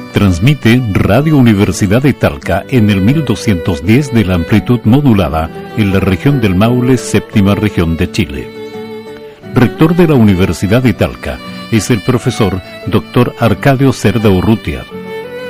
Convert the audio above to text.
Transmite Radio Universidad de Talca en el 1210 de la amplitud modulada en la región del Maule, séptima región de Chile. Rector de la Universidad de Talca es el profesor Dr. Arcadio Cerda Urrutia.